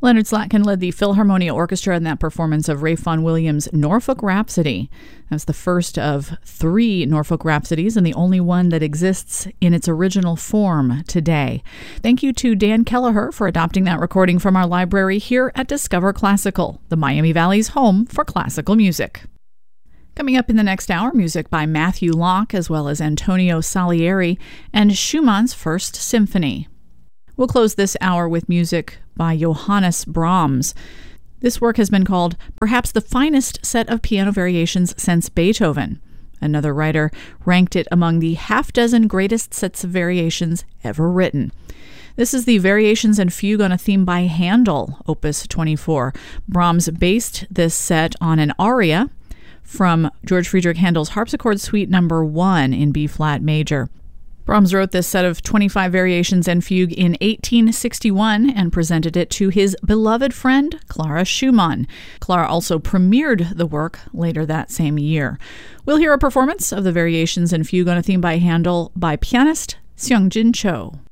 Leonard Slatkin led the Philharmonia Orchestra in that performance of Ralph Vaughan Williams' Norfolk Rhapsody. That's the first of 3 Norfolk Rhapsodies and the only one that exists in its original form today. Thank you to Dan Kelleher for adopting that recording from our library here at Discover Classical, the Miami Valley's home for classical music. Coming up in the next hour, music by Matthew Locke as well as Antonio Salieri and Schumann's First Symphony. We'll close this hour with music by Johannes Brahms. This work has been called perhaps the finest set of piano variations since Beethoven. Another writer ranked it among the half-dozen greatest sets of variations ever written. This is the Variations and Fugue on a Theme by Handel, Opus 24. Brahms based this set on an aria from George Friedrich Handel's Harpsichord Suite No. 1 in B-flat major. Brahms wrote this set of 25 variations and fugue in 1861 and presented it to his beloved friend, Clara Schumann. Clara also premiered the work later that same year. We'll hear a performance of the Variations and Fugue on a Theme by Handel by pianist Seung-Jin Cho.